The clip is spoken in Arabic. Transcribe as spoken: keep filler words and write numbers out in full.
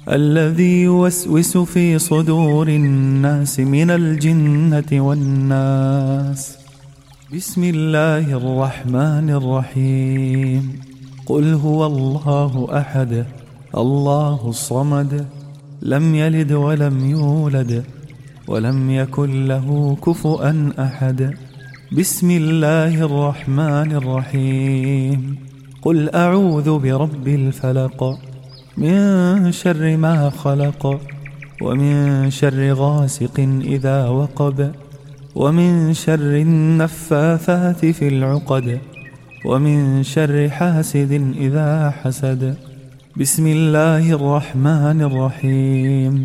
الذي يوسوس في صدور الناس من الجنة والناس. بسم الله الرحمن الرحيم. قل هو الله أحد الله الصمد لم يلد ولم يولد ولم يكن له كفؤا أحد. بسم الله الرحمن الرحيم. قل أعوذ برب الفلق من شر ما خلق ومن شر غاسق إذا وقب ومن شر النفاثات في العقد ومن شر حاسد إذا حسد. بسم الله الرحمن الرحيم.